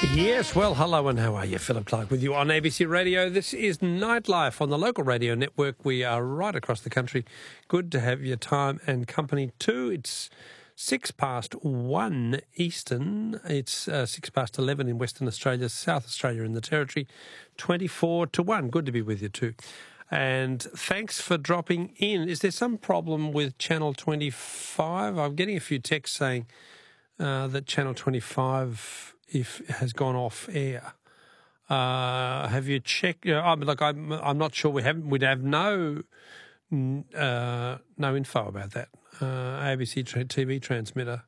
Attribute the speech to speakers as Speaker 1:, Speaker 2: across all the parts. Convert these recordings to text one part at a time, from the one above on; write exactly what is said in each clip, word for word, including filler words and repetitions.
Speaker 1: Yes, well, hello and how are you? Philip Clark with you on A B C Radio. This is Nightlife on the local radio network. We are right across the country. Good to have your time and company too. It's six past one Eastern. It's uh, six past eleven in Western Australia, South Australia in the Territory, twenty-four to one. Good to be with you too. And thanks for dropping in. Is there some problem with Channel twenty-five? I'm getting a few texts saying uh, that Channel twenty-five if has gone off air. Uh, have you checked? Uh, I'm, look, I'm, I'm not sure. We haven't. We'd have no uh, no info about that. Uh, A B C T V transmitter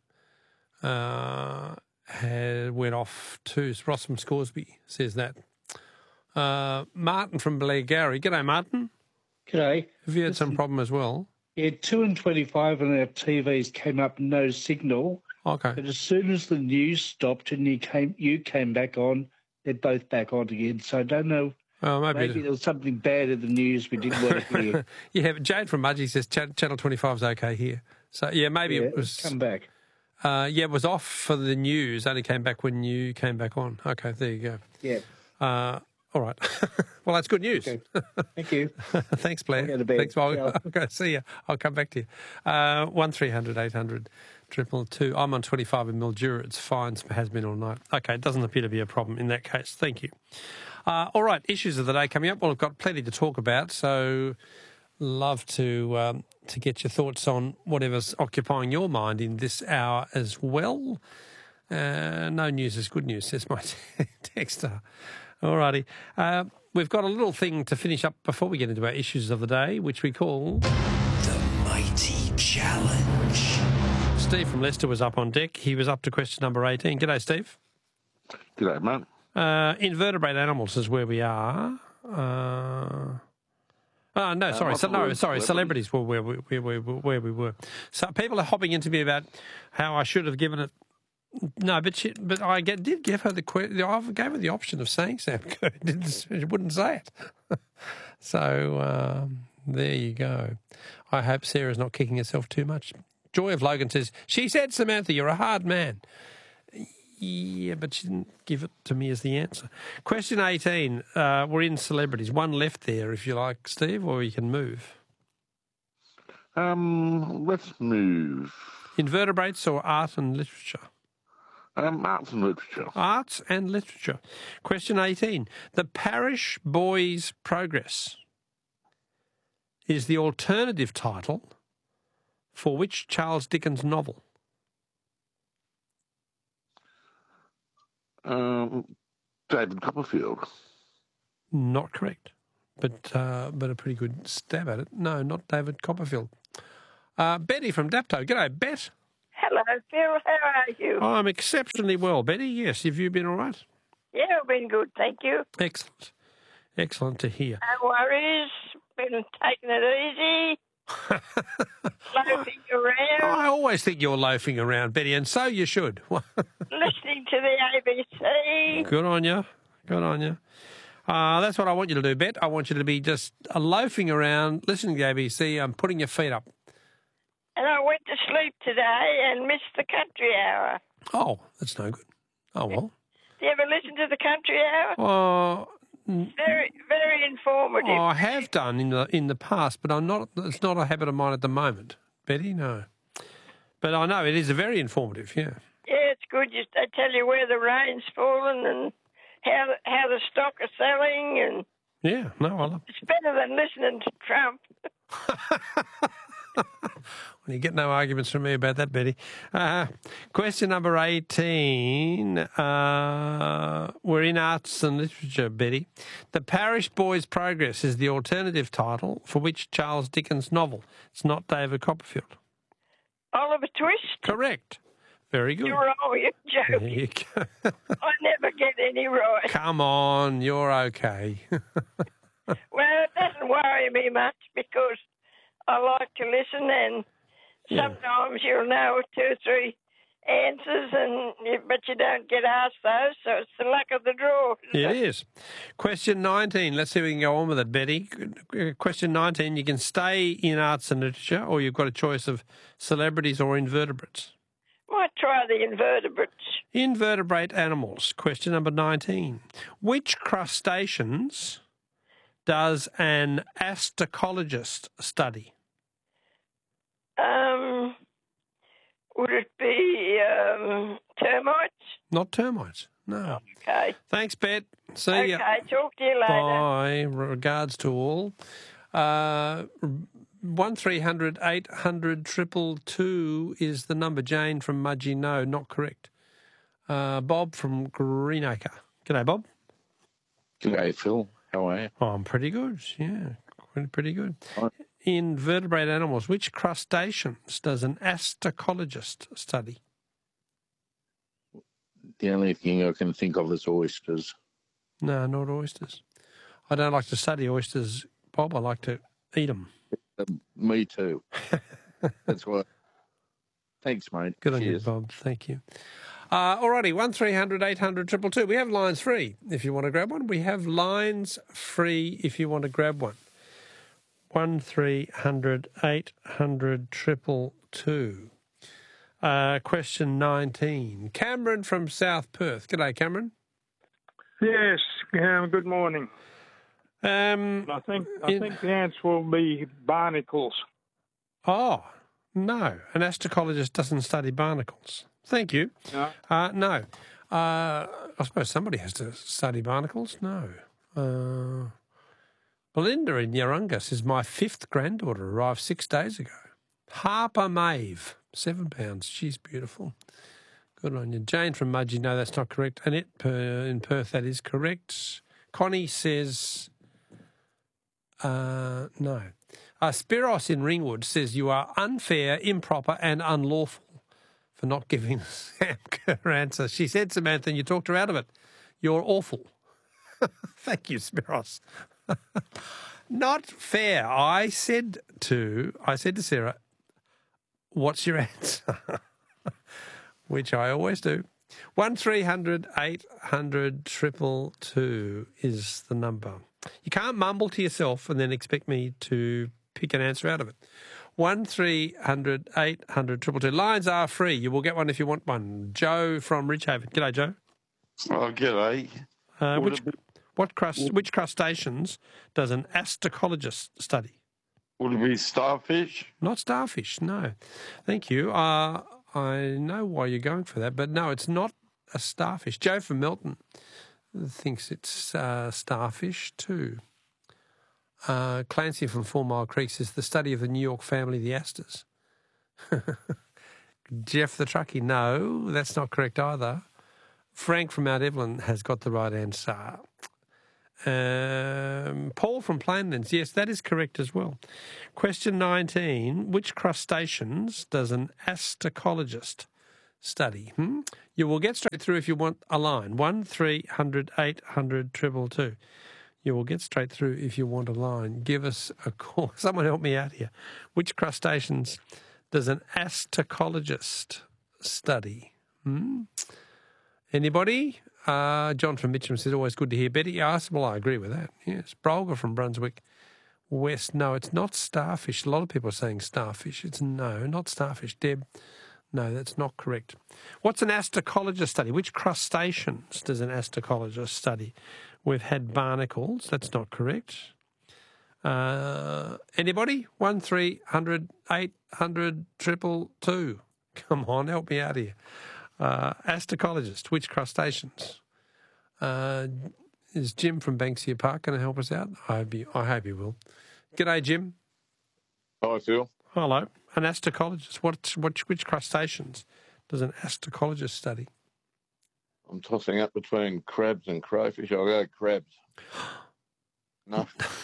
Speaker 1: uh, had went off too. Ross from Scoresby says that. Uh, Martin from Blairgowrie. G'day, Martin.
Speaker 2: G'day.
Speaker 1: Have you had
Speaker 2: Listen,
Speaker 1: some problem as well?
Speaker 2: Yeah, two and twenty-five on our T Vs came up no signal.
Speaker 1: Okay.
Speaker 2: But as soon as the news stopped and you came, you came back on, they're both back on again. So I don't know.
Speaker 1: Well, maybe,
Speaker 2: maybe there was something bad in the news we didn't want to hear.
Speaker 1: Yeah, but Jade from Mudgee says Ch- Channel twenty-five is okay here. So yeah, maybe
Speaker 2: yeah,
Speaker 1: it was
Speaker 2: come back.
Speaker 1: Uh, yeah, it was off for the news. Only came back when you came back on. Okay, there you go.
Speaker 2: Yeah.
Speaker 1: Uh, all right. Well, that's good news.
Speaker 2: Okay. Thank you.
Speaker 1: Thanks, Blair.
Speaker 2: I'll go to bed.
Speaker 1: Thanks, I'll,
Speaker 2: Yeah.
Speaker 1: I'll go see you. I'll come back to you. Uh, one three hundred eight hundred triple two. I'm on twenty-five in Mildura. It's fine. It has been all night. Okay, it doesn't appear to be a problem in that case. Thank you. Uh, all right, issues of the day coming up. Well, I've got plenty to talk about, so love to um, to get your thoughts on whatever's occupying your mind in this hour as well. Uh, no news is good news, says my texter. All righty. Uh, we've got a little thing to finish up before we get into our issues of the day, which we call
Speaker 3: The Mighty Challenge.
Speaker 1: Steve from Leicester was up on deck. He was up to question number eighteen. G'day, Steve.
Speaker 4: G'day, mate.
Speaker 1: Uh, invertebrate animals is where we are. Uh, oh, no, sorry. So, no, sorry. Celebrities were where we, where, we, where we were. So people are hopping into me about how I should have given it. No, but she, but I get, did give her the que- I gave her the option of saying Sam Kerr. She wouldn't say it. So um, there you go. I hope Sarah's not kicking herself too much. Joy of Logan says, she said, Samantha, you're a hard man. Yeah, but she didn't give it to me as the answer. Question eighteen. Uh, we're in celebrities. One left there, if you like, Steve, or you can move.
Speaker 4: Um, let's move.
Speaker 1: Invertebrates or art and literature?
Speaker 4: Um, arts and literature.
Speaker 1: Arts and literature. Question eighteen. The Parish Boys' Progress is the alternative title for which Charles Dickens novel?
Speaker 4: Um, David Copperfield.
Speaker 1: Not correct, but uh, but a pretty good stab at it. No, not David Copperfield. Uh, Betty from Dapto. G'day, Bet.
Speaker 5: Hello, Phil. How are you?
Speaker 1: I'm exceptionally well, Betty. Yes, have you been all right?
Speaker 5: Yeah, I've been good, thank you.
Speaker 1: Excellent. Excellent to hear.
Speaker 5: No worries. Been taking it easy. Loafing around.
Speaker 1: I always think you're loafing around, Betty, and so you should.
Speaker 5: Listening to the A B C.
Speaker 1: Good on you. Good on you. Uh, that's what I want you to do, Bet. I want you to be just uh, loafing around, listening to the A B C, and putting your feet up.
Speaker 5: And I went to sleep today and missed the country hour.
Speaker 1: Oh, that's no good. Oh, well.
Speaker 5: Do you ever listen to the country hour?
Speaker 1: Oh,
Speaker 5: Very, very informative.
Speaker 1: oh, I have done in the in the past, but I'm not. It's not a habit of mine at the moment, Betty. No, but I know it is a very informative. Yeah.
Speaker 5: Yeah, it's good. You, they tell you where the rain's fallen and how how the stock are selling, and
Speaker 1: Yeah. No, I love.
Speaker 5: it's better than listening to Trump.
Speaker 1: Well, you get no arguments from me about that, Betty. Uh, question number eighteen. Uh, we're in arts and literature, Betty. The Parish Boys' Progress is the alternative title for which Charles Dickens novel? It's not David Copperfield.
Speaker 5: Oliver Twist.
Speaker 1: Correct. Very good.
Speaker 5: You're wrong. You're
Speaker 1: There
Speaker 5: joking.
Speaker 1: you go.
Speaker 5: I never get any right.
Speaker 1: Come on, you're okay.
Speaker 5: Well, it doesn't worry me much because I like to listen, and
Speaker 1: Yeah.
Speaker 5: sometimes you'll know two or three answers, and you, but you don't get asked those, so it's the luck of the draw.
Speaker 1: It is. Question nineteen. Let's see if we can go on with it, Betty. Question nineteen. You can stay in arts and literature, or you've got a choice of celebrities or invertebrates.
Speaker 5: Might try the invertebrates.
Speaker 1: Invertebrate animals. Question number nineteen. Which crustaceans does an astacologist study?
Speaker 5: Um, would it be um, termites?
Speaker 1: Not termites. No.
Speaker 5: Okay.
Speaker 1: Thanks, Bet. See ya.
Speaker 5: Okay, talk to you later.
Speaker 1: Bye. Regards to all. Uh, one three hundred eight hundred triple two is the number. Jane from Mudgee. No, not correct. Uh, Bob from Greenacre. G'day, Bob.
Speaker 6: G'day, Phil. How are you?
Speaker 1: Oh, I'm pretty good. Yeah, pretty, pretty good.
Speaker 6: Hi.
Speaker 1: Invertebrate animals. Which crustaceans does an astacologist study?
Speaker 6: The only thing I can think of is oysters.
Speaker 1: No, not oysters. I don't like to study oysters, Bob. I like to eat them.
Speaker 6: Um, me too. That's why. Thanks, mate.
Speaker 1: Good on you,
Speaker 6: Cheers.
Speaker 1: Bob. Thank you. Uh, alrighty, one three hundred eight hundred triple two. We have lines free if you want to grab one. We have lines free if you want to grab one. One three hundred eight hundred triple two. Uh, question nineteen. Cameron from South Perth. G'day, Cameron.
Speaker 7: Yes, um, good morning.
Speaker 1: Um,
Speaker 7: I think I
Speaker 1: in-
Speaker 7: think the answer will be barnacles.
Speaker 1: oh, no. An astacologist doesn't study barnacles. Thank you.
Speaker 7: No?
Speaker 1: Uh, no. Uh, I suppose somebody has to study barnacles. No. Uh, Belinda in Yarrunga says, my fifth granddaughter arrived six days ago. Harper Maeve, seven pounds. She's beautiful. Good on you. Jane from Mudgee, no, that's not correct. Annette per, in Perth, that is correct. Connie says, uh, no. Uh, Spiros in Ringwood says, you are unfair, improper and unlawful for not giving Sam her answer. She said, Samantha, and you talked her out of it. You're awful. Thank you, Spiros. Not fair. I said to I said to Sarah, what's your answer? Which I always do. One three hundred eight hundred triple two is the number. You can't mumble to yourself and then expect me to pick an answer out of it. One three hundred eight hundred triple two. Lines are free. You will get one if you want one. Joe from Ridgehaven. G'day, Joe.
Speaker 8: Oh, g'day.
Speaker 1: Uh,
Speaker 8: Would
Speaker 1: which
Speaker 8: it be-
Speaker 1: what crust, which crustaceans does an astacologist study?
Speaker 8: Would it be starfish?
Speaker 1: Not starfish, no. Thank you. Uh, I know why you're going for that, but no, it's not a starfish. Joe from Melton thinks it's uh, starfish too. Uh, Clancy from Four Mile Creek says the study of the New York family, the Astors. Jeff the truckie, no, that's not correct either. Frank from Mount Evelyn has got the right answer. Um, Paul from Plainlands, yes, that is correct as well. Question nineteen, which crustaceans does an astacologist study? Hmm? You will get straight through if you want a line. One three hundred eight hundred triple two. You will get straight through if you want a line. Give us a call. Someone help me out here. Which crustaceans does an astacologist study? Hmm? Anybody? Uh, John from Mitcham says, always good to hear. Betty, yes, well, I agree with that. Yes. Brolga from Brunswick West. No, it's not starfish. A lot of people are saying starfish. It's no, not starfish. Deb, no, that's not correct. What's an astacologist study? Which crustaceans does an astacologist study? We've had barnacles. That's not correct. Uh, anybody? One, three hundred, eight hundred, triple two. Come on, help me out here. Uh, astacologist, which crustaceans? Uh, is Jim from Banksia Park going to help us out? I hope he, I hope he will. G'day, Jim.
Speaker 8: Hi, Phil.
Speaker 1: Hello. An astacologist. What, what, which crustaceans does an astacologist study?
Speaker 8: I'm tossing up between crabs and crayfish. I'll go crabs. No.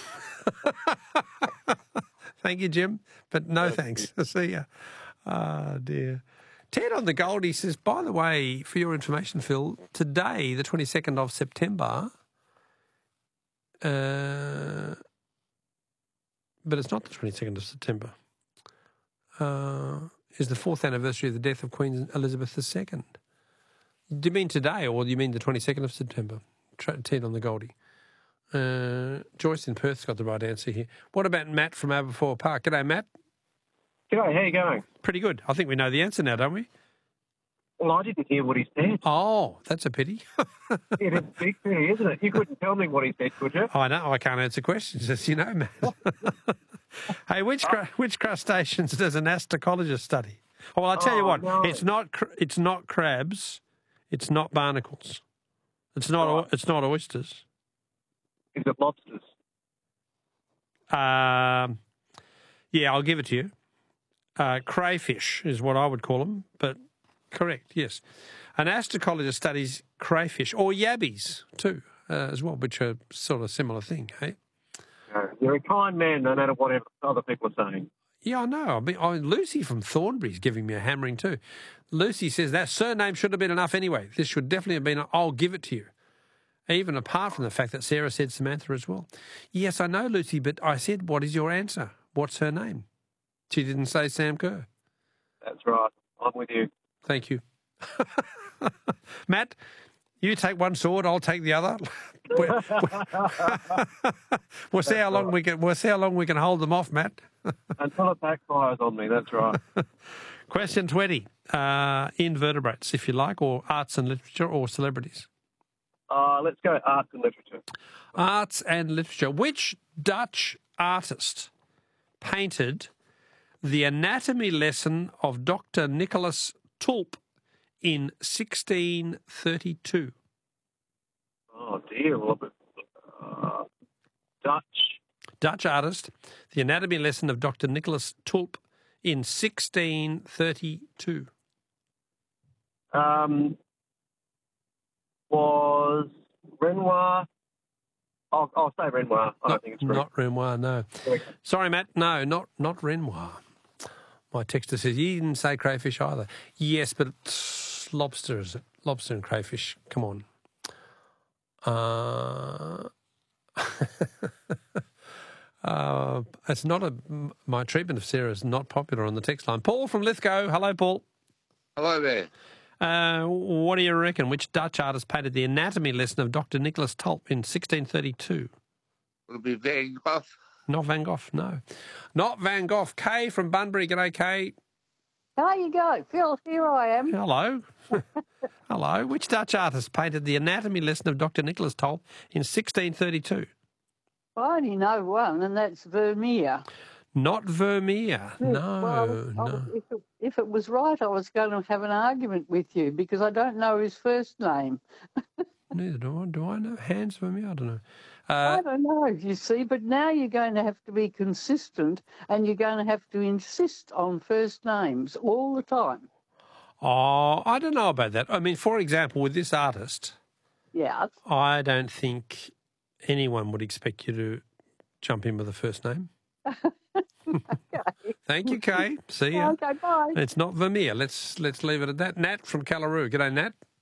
Speaker 1: Thank you, Jim, but no thanks. See ya. Ah, dear. Ted on the Goldie says, by the way, for your information, Phil, today, the twenty-second of September, uh, but it's not the twenty-second of September, uh, is the fourth anniversary of the death of Queen Elizabeth the Second. Do you mean today, or do you mean the twenty-second of September? Ted on the Goldie. Uh, Joyce in Perth's got the right answer here. What about Matt from Aberfoyle Park? G'day, Matt.
Speaker 9: G'day, how you going?
Speaker 1: Pretty good. I think we know the answer now, don't we?
Speaker 9: Well, I didn't hear what he said.
Speaker 1: Oh, that's a pity.
Speaker 9: It is a big thing, isn't it? You couldn't tell me what he said, could you?
Speaker 1: I know, I can't answer questions, as you know, Matt. Hey, which cru- which crustaceans does an astacologist study? Oh, well, I'll tell you
Speaker 9: Oh,
Speaker 1: what,
Speaker 9: no.
Speaker 1: it's not cr- it's not crabs, it's not barnacles, it's not o- it's not oysters.
Speaker 9: Is it lobsters?
Speaker 1: Um, yeah, I'll give it to you. Uh, crayfish is what I would call them, but correct, yes. An astacologist studies crayfish, or yabbies too, uh, as well, which are sort of similar thing, hey?
Speaker 9: No. You're a kind man, no matter what other people are saying.
Speaker 1: Yeah, I know. I mean, oh, Lucy from Thornbury's giving me a hammering too. Lucy says that surname should have been enough anyway. This should definitely have been, a, I'll give it to you. Even apart from the fact that Sarah said Samantha as well. Yes, I know, Lucy, but I said, what is your answer? What's her name? She didn't say Sam Kerr.
Speaker 9: That's right. I'm with you.
Speaker 1: Thank you. Matt, you take one sword, I'll take the other. we'll, we'll see how long we can. We'll see how long we can hold them off, Matt.
Speaker 9: Until it backfires on me. That's right.
Speaker 1: Question twenty: uh, invertebrates, if you like, or arts and literature, or celebrities.
Speaker 9: Uh, let's go arts and literature.
Speaker 1: Arts and literature. Which Dutch artist painted the anatomy lesson of Doctor Nicholas Tulp in sixteen thirty-two?
Speaker 9: Oh, dear. Uh, Dutch.
Speaker 1: Dutch artist, the anatomy lesson of Doctor Nicholas Tulp in sixteen thirty-two.
Speaker 9: Um, was Renoir. I'll, I'll say Renoir. I
Speaker 1: not,
Speaker 9: don't think it's correct.
Speaker 1: Not Renoir, no. Sorry, Matt. No, not not Renoir. My texter says, you didn't say crayfish either. Yes, but it's lobster, is it? Lobster and crayfish. Come on. Uh, uh, it's not a... My treatment of Sarah is not popular on the text line. Paul from Lithgow. Hello, Paul.
Speaker 8: Hello there.
Speaker 1: Uh, what do you reckon? Which Dutch artist painted the anatomy lesson of Doctor Nicholas Tulp in sixteen thirty-two?
Speaker 8: It'll be Van Gogh.
Speaker 1: Not Van Gogh, no. Not Van Gogh. Kay from Bunbury. G'day, Kay.
Speaker 10: There you go. Phil, here I am.
Speaker 1: Hello. Hello. Which Dutch artist painted the anatomy lesson of Doctor Nicholas Tulp in sixteen thirty-two?
Speaker 10: I only know one, and that's Vermeer.
Speaker 1: Not Vermeer. No,
Speaker 10: well,
Speaker 1: no.
Speaker 10: If it, if it was right, I was going to have an argument with you because I don't know his first name.
Speaker 1: Neither do I. Do I know Hans Vermeer? I don't know. Uh,
Speaker 10: I don't know, you see, but now you're going to have to be consistent and you're going to have to insist on first names all the time.
Speaker 1: Oh, I don't know about that. I mean, for example, with this artist,
Speaker 10: yeah,
Speaker 1: I don't think anyone would expect you to jump in with a first name.
Speaker 10: Okay.
Speaker 1: Thank you, Kay. See ya.
Speaker 10: Okay, bye.
Speaker 1: It's not Vermeer. Let's let's leave it at that. Nat from Callaroo. G'day, Nat.